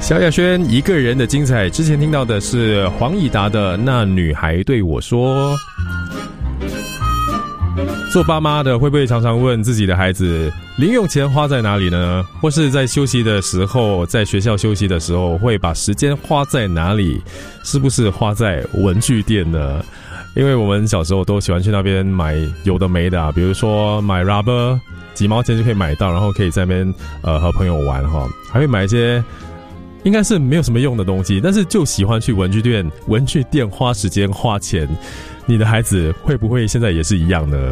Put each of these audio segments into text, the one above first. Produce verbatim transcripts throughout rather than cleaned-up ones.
萧亚轩一个人的精彩，之前听到的是黄义达的《那女孩对我说》。做爸妈的会不会常常问自己的孩子零用钱花在哪里呢？或是在休息的时候，在学校休息的时候会把时间花在哪里？是不是花在文具店呢？因为我们小时候都喜欢去那边买有的没的啊，比如说买 rubber 几毛钱就可以买到，然后可以在那边呃和朋友玩哈，还会买一些应该是没有什么用的东西，但是就喜欢去文具店文具店花时间花钱。你的孩子会不会现在也是一样呢？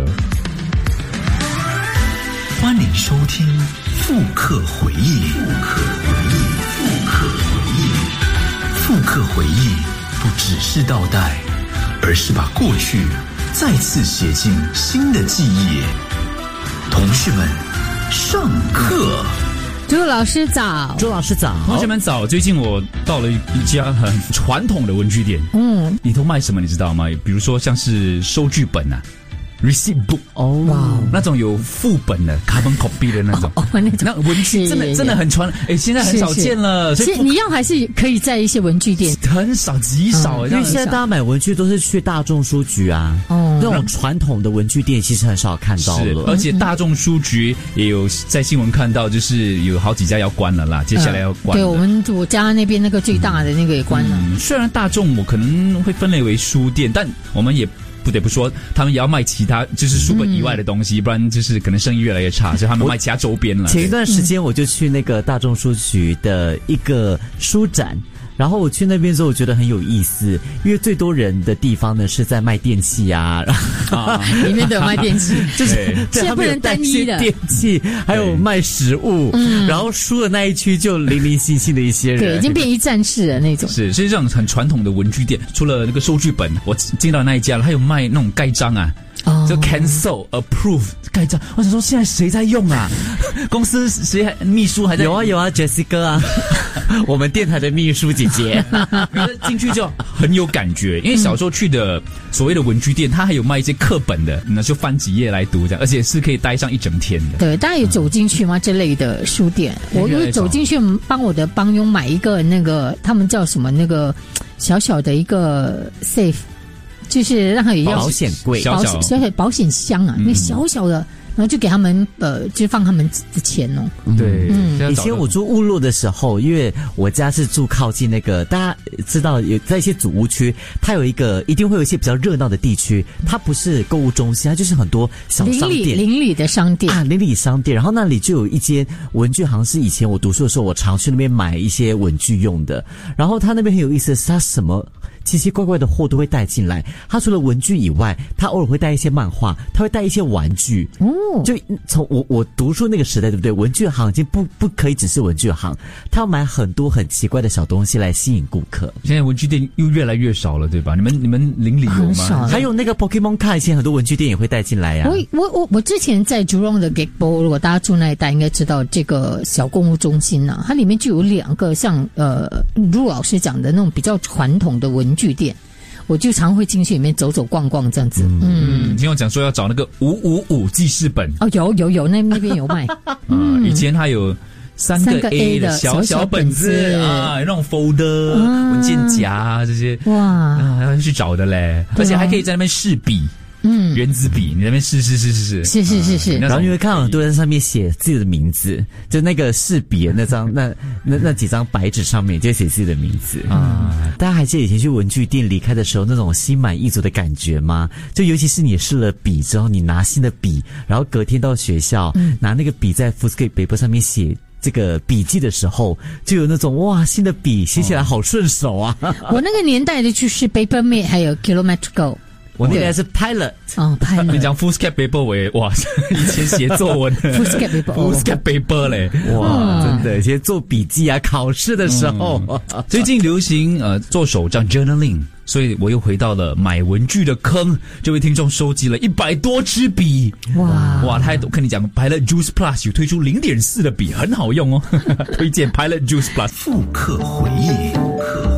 欢迎收听复刻回忆。复刻回忆，复刻回忆，复刻回忆，不只是倒带，而是把过去再次写进新的记忆。同学们，上课。 朱老师早， 朱老师早， 同学们早。最近我到了一家很传统的文具店， 嗯， 里头卖什么你知道吗？比如说像是收据本啊。receipt book 哦， 哇， 那种有副本的 carbon copy 的那种， 哦，那种那文具真的真的很传，哎，现在很少见了。 所以你要还是可以在一些文具店， 很少极少， 嗯、因为现在大家买文具都是去大众书局啊，哦，那种传统的文具店其实很少看到了。 而且大众书局也有在新闻看到，就是有好几家要关了啦，接下来要关了。 对，我们我家那边那个最大的那个也关了。 嗯、虽然大众我可能会分类为书店，但我们也不得不说，他们也要卖其他就是书本以外的东西，嗯、不然就是可能生意越来越差，所以他们卖其他周边了。 前一段时间我就去那个大众书局的一个书展。然后我去那边之后，我觉得很有意思，因为最多人的地方呢是在卖电器啊， 啊里面都有卖电器， 就是现在不能单一的电器，还有卖食物，嗯，然后书的那一区就零零星星的一些人， 对，已经变一站式了那种。 是，所以这种很传统的文具店，除了那个收据本，我进到那一家了，还有卖那种盖章啊。Oh. 就 cancel approve 盖章，我想说现在谁在用啊？公司谁还秘书还在？ 有啊有啊 ，Jessica 啊，我们电台的秘书姐姐。 可是进去就很有感觉，因为小时候去的所谓的文具店，它还有卖一些课本的，那就翻几页来读这样，而且是可以待上一整天的。 对，大家有走进去吗？嗯、这类的书店，我有走进去帮我的帮佣买一个那个，他们叫什么那个小小的一个 safe。就是让他也要保险柜、 保险小小保险箱啊，那、嗯、小小的，然后就给他们呃，就放他们的钱哦。 对， 嗯，以前我住乌路的时候，因为我家是住靠近那个，大家知道有在一些祖屋区，它有一个一定会有一些比较热闹的地区，它不是购物中心，它就是很多小商店， 邻里的商店啊，邻里商店。然后那里就有一间文具行，是以前我读书的时候，我常去那边买一些文具用的。然后他那边很有意思的是，他什么奇奇怪怪的货都会带进来。他除了文具以外，他偶尔会带一些漫画，他会带一些玩具。哦，就从我我读书那个时代，对不对？文具行已经不不可以只是文具行，他要买很多很奇怪的小东西来吸引顾客。 现在文具店又越来越少了，对吧？你们你们邻里有吗？ 还有那个 Pokemon 卡，以前很多文具店也会带进来呀、啊。 我我我我之前在竹隆的 Gagbo， 如果大家住那一带，应该知道这个小购物中心啊，它里面就有两个像呃陆老师讲的那种比较传统的文具店。我就常会进去里面走走逛逛这样子。嗯， 嗯听我讲说要找那个五五五记事本哦，有有有，那那边有卖。 嗯，以前还有三个 A 的小小本子啊，那种 folder、啊、文件夹啊这些，哇啊，要去找的嘞，而且还可以在那边试笔。嗯，原子笔，你那边试试试试试，是是是是， 然后你会看到很多人在上面写自己的名字，就那个试笔的那张那那那几张白纸上面就写自己的名字啊、嗯。大家还记得以前去文具店离开的时候那种心满意足的感觉吗？就尤其是你试了笔之后，你拿新的笔，然后隔天到学校、嗯、拿那个笔在 Foolscap paper 上面写这个笔记的时候，就有那种哇，新的笔写起来好顺手啊！哦、 我那个年代的就是 Papermate 还有 Kilometric Go。 我那个是 Pilot 哦 ，Pilot。 你讲 Foolscap paper 为哇，以前写作文的 Foolscap paper，Foolscap paper 嘞， 哇，真的，以前做笔记啊，考试的时候。 嗯、最近流行呃做手账 journaling， 所以我又回到了买文具的坑。这位听众收集了一百多支笔，哇哇，他还跟你讲 Pilot Juice Plus 有推出 零点四 的笔，很好用哦，推荐 Pilot Juice Plus。 复刻回忆，复刻。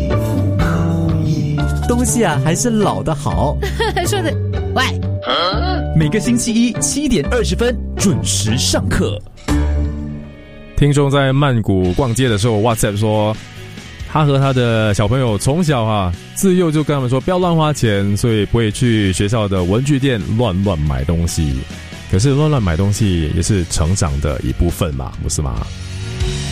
东西啊，还是老的好。 说的，喂， 每个星期一七点二十分准时上课。 听众在曼谷逛街的时候 WhatsApp 说，他和他的小朋友从小啊自幼就跟他们说不要乱花钱，所以不会去学校的文具店乱乱买东西。可是乱乱买东西也是成长的一部分嘛，不是吗？